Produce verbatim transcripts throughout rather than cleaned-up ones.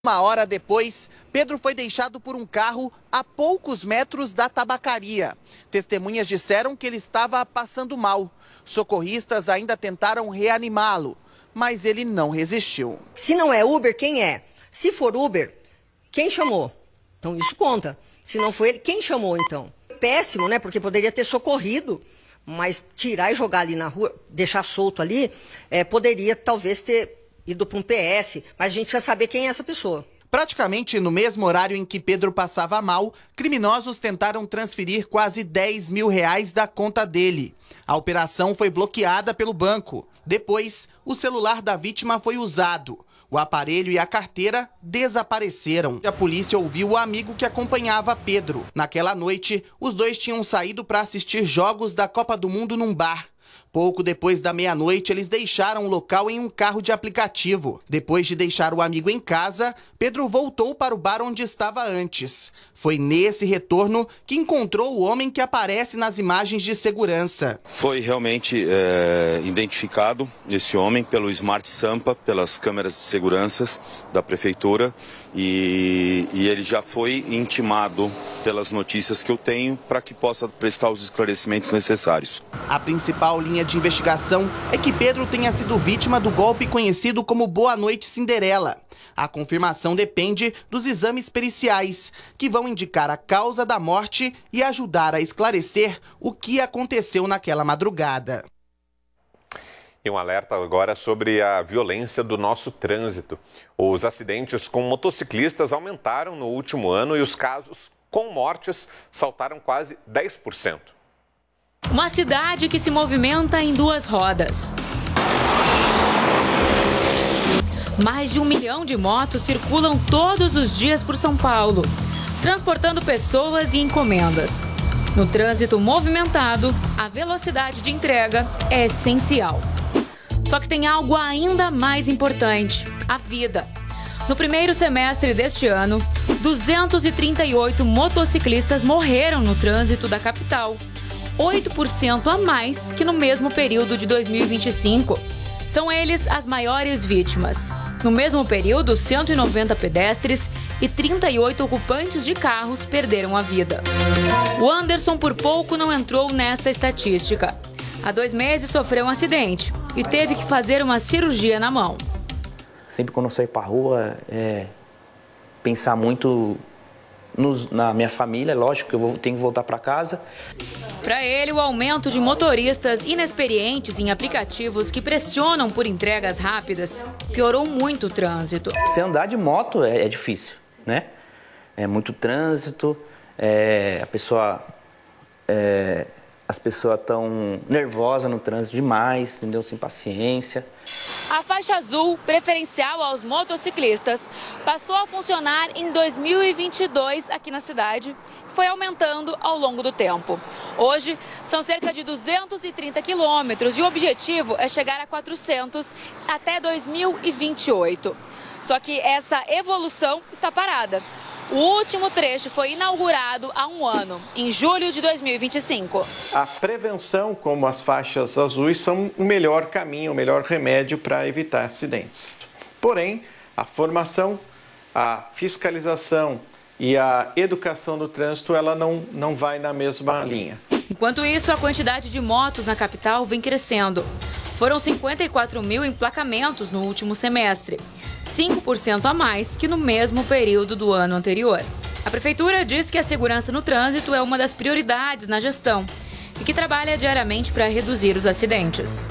Uma hora depois, Pedro foi deixado por um carro a poucos metros da tabacaria. Testemunhas disseram que ele estava passando mal. Socorristas ainda tentaram reanimá-lo, mas ele não resistiu. Se não é Uber, quem é? Se for Uber, quem chamou? Então isso conta. Se não foi ele, quem chamou então? Péssimo, né? Porque poderia ter socorrido, mas tirar e jogar ali na rua, deixar solto ali, é, poderia talvez ter ido para um P S, mas a gente precisa saber quem é essa pessoa. Praticamente no mesmo horário em que Pedro passava mal, criminosos tentaram transferir quase dez mil reais da conta dele. A operação foi bloqueada pelo banco. Depois, o celular da vítima foi usado. O aparelho e a carteira desapareceram. A polícia ouviu o amigo que acompanhava Pedro. Naquela noite, os dois tinham saído para assistir jogos da Copa do Mundo num bar. Pouco depois da meia-noite, eles deixaram o local em um carro de aplicativo. Depois de deixar o amigo em casa, Pedro voltou para o bar onde estava antes. Foi nesse retorno que encontrou o homem que aparece nas imagens de segurança. Foi realmente é, identificado esse homem pelo Smart Sampa, pelas câmeras de segurança da prefeitura, e, e ele já foi intimado pelas notícias que eu tenho para que possa prestar os esclarecimentos necessários. A principal linha de investigação é que Pedro tenha sido vítima do golpe conhecido como Boa Noite Cinderela. A confirmação depende dos exames periciais, que vão indicar a causa da morte e ajudar a esclarecer o que aconteceu naquela madrugada. E um alerta agora sobre a violência do nosso trânsito. Os acidentes com motociclistas aumentaram no último ano e os casos com mortes saltaram quase dez por cento. Uma cidade que se movimenta em duas rodas. Mais de um milhão de motos circulam todos os dias por São Paulo, transportando pessoas e encomendas. No trânsito movimentado, a velocidade de entrega é essencial. Só que tem algo ainda mais importante: a vida. No primeiro semestre deste ano, duzentos e trinta e oito motociclistas morreram no trânsito da capital, oito por cento a mais que no mesmo período de dois mil e vinte e cinco. São eles as maiores vítimas. No mesmo período, cento e noventa pedestres e trinta e oito ocupantes de carros perderam a vida. O Anderson por pouco não entrou nesta estatística. Há dois meses sofreu um acidente e teve que fazer uma cirurgia na mão. Sempre quando eu saio para a rua, é, pensar muito nos, na minha família, lógico que eu vou, tenho que voltar para casa. Para ele, o aumento de motoristas inexperientes em aplicativos que pressionam por entregas rápidas piorou muito o trânsito. Se andar de moto é, é difícil, né? É muito trânsito, é, a pessoa, é, as pessoas estão nervosas no trânsito demais, entendeu? Sem paciência. A faixa azul, preferencial aos motociclistas, passou a funcionar em dois mil e vinte e dois aqui na cidade e foi aumentando ao longo do tempo. Hoje, são cerca de duzentos e trinta quilômetros e o objetivo é chegar a quatrocentos até dois mil e vinte e oito. Só que essa evolução está parada. O último trecho foi inaugurado há um ano, em julho de dois mil e vinte e cinco. A prevenção, como as faixas azuis, são o melhor caminho, o melhor remédio para evitar acidentes. Porém, a formação, a fiscalização e a educação do trânsito, ela não, não vai na mesma linha. Enquanto isso, a quantidade de motos na capital vem crescendo. Foram cinquenta e quatro mil emplacamentos no último semestre, cinco por cento a mais que no mesmo período do ano anterior. A prefeitura diz que a segurança no trânsito é uma das prioridades na gestão e que trabalha diariamente para reduzir os acidentes.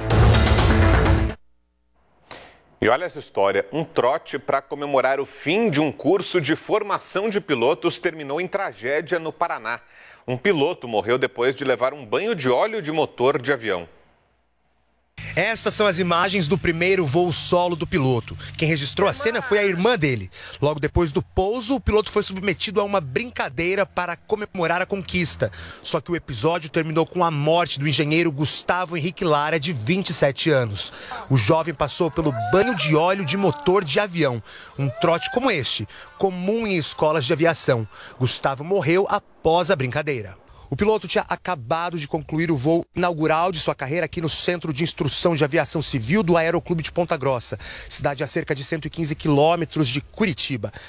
E olha essa história, um trote para comemorar o fim de um curso de formação de pilotos terminou em tragédia no Paraná. Um piloto morreu depois de levar um banho de óleo de motor de avião. Estas são as imagens do primeiro voo solo do piloto. Quem registrou a cena foi a irmã dele. Logo depois do pouso, o piloto foi submetido a uma brincadeira para comemorar a conquista. Só que o episódio terminou com a morte do engenheiro Gustavo Henrique Lara, de vinte e sete anos. O jovem passou pelo banho de óleo de motor de avião. Um trote como este, comum em escolas de aviação. Gustavo morreu após a brincadeira. O piloto tinha acabado de concluir o voo inaugural de sua carreira aqui no Centro de Instrução de Aviação Civil do Aeroclube de Ponta Grossa, cidade a cerca de cento e quinze quilômetros de Curitiba.